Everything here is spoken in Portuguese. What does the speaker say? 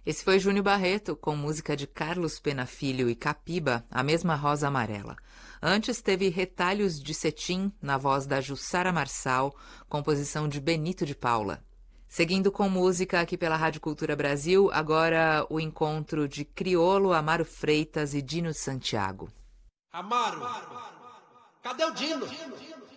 Esse foi Júnior Barreto, com música de Carlos Pena Filho e Capiba, A Mesma Rosa Amarela. Antes teve Retalhos de Cetim, na voz da Jussara Marçal, composição de Benito de Paula. Seguindo com música aqui pela Rádio Cultura Brasil, agora o encontro de Criolo, Amaro Freitas e Dino Santiago. Amaro, cadê o Dino?